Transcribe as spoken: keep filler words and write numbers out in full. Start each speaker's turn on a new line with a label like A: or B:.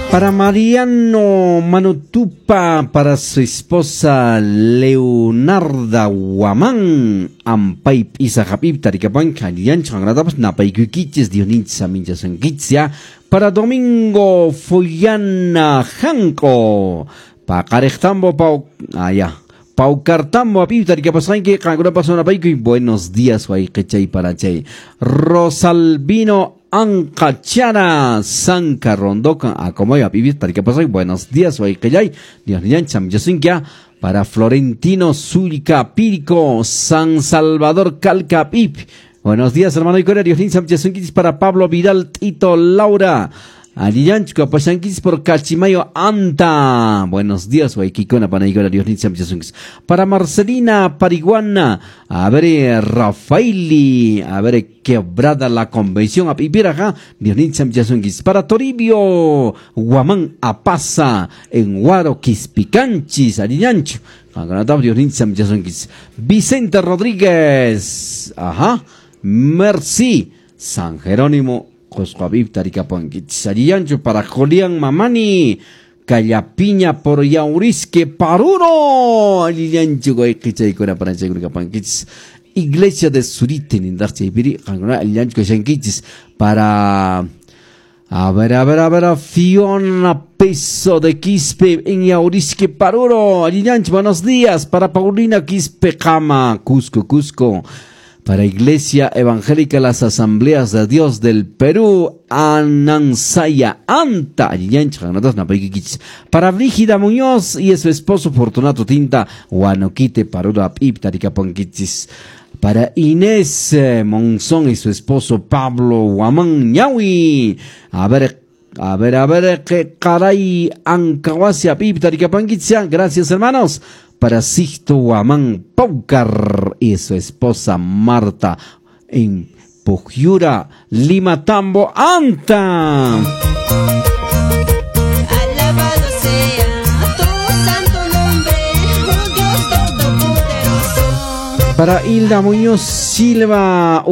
A: Para Mariano Manutupa, para su esposa Leonarda Guamán, Ampay Isahapip Tarikapan, Kalian Changratapas, Napay Kukiches, Dionitza Minchasankitzia, para Domingo Follana Janco, para Carejtambo Pau, allá. Pau Cartambo, Apiptar, que pasan que Cangura pasó una paico y buenos días, guay, que chay para chay. Rosalvino Ancachara, Sanca Rondoca, a como ya Apiptar, que pasan buenos días, guay, que chay. Dios niñan, cham, yasinkia, para Florentino Zulca Pírico, San Salvador Calcapip. Buenos días, hermano y Corea, Dios niñan, yasinkia, para Pablo Vidal Tito Laura. Aliyanchko, Pashanquis por Cachimayo Anta. Buenos días, Waikikona, Panaigora, Dios Nitzamchasungis. Para Marcelina Pariguana, a ver, Rafaeli, a ver, quebrada la convención a Pipiraja, Dios Nitzamchasungis. Para Toribio, Guamán Apasa, en Guaro, Quispicanchis, Aliyancho. Dios Nitzamchasungis. Vicente Rodríguez, ajá, Merci, San Jerónimo. Coscoavip Tarikapanquitsariancho para Julián Mamani, Callapiña por Yaurisque Paruro, Aliancho Goiquichaicora para Chagurcapanquits, Iglesia de Surite, Nindarche Ibiri, Aliancho Shanquichis para. A ver, a ver, a ver, Fiona Peso de Quispe en Yaurisque Paruro, Aliancho, buenos días para Paulina Quispe Cama, Cusco, Cusco. Para Iglesia Evangélica Las Asambleas de Dios del Perú, Anansaya Anta, para Brígida Muñoz y su esposo Fortunato Tinta, Guanoquite, Parura Pip, Taricapanquitis. Para Inés Monzón y su esposo Pablo Guamán Ñaui, a ver, a ver, a ver, que caray, Ancahuasia Pip, Taricapanquitia, gracias hermanos. Para Sixto Guamán Paucar y su esposa Marta en Pujiura, Lima Tambo, Anta.
B: Alabado sea tu santo nombre, oh Dios todopoderoso.
A: Para Hilda Muñoz Silva.